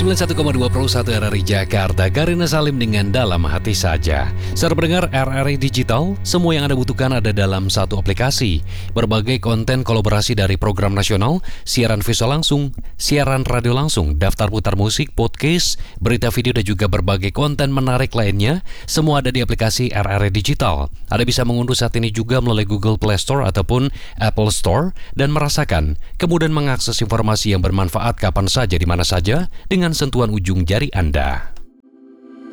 91,2 Pro 1 RRI Jakarta, Karina Salim dengan Dalam Hati Saja. Saudara pendengar RRI Digital, semua yang Anda butuhkan ada dalam satu aplikasi. Berbagai konten kolaborasi dari program nasional, siaran visual langsung, siaran radio langsung, daftar putar musik, podcast, berita video dan juga berbagai konten menarik lainnya, semua ada di aplikasi RRI Digital. Anda bisa mengunduh saat ini juga melalui Google Play Store ataupun Apple Store dan merasakan, kemudian mengakses informasi yang bermanfaat kapan saja di mana saja dengan sentuhan ujung jari Anda.